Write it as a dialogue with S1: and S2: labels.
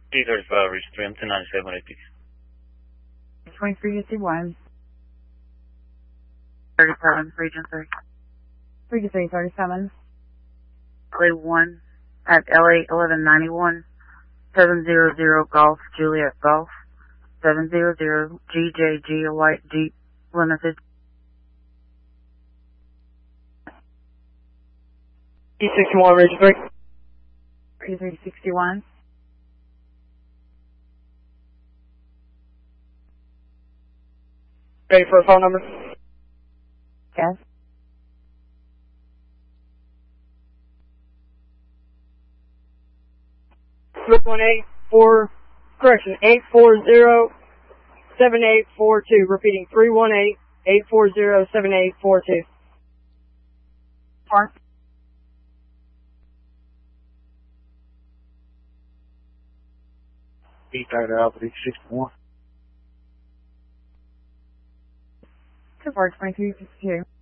S1: 335, reach 3, I'm 1097 APs.
S2: 2351. 37, region 3. 3337. Clay 1 at LA 1191. 700 Golf, Juliet Golf. 700 GJG, a white Jeep Limited.
S3: E61, region 3.
S2: 3361.
S3: Ready for a phone number?
S2: Yes.
S3: Correction, 840-7842. Repeating, 318-840-7842.
S2: Park.
S1: E30 Alpha, 61.
S2: 24 2352.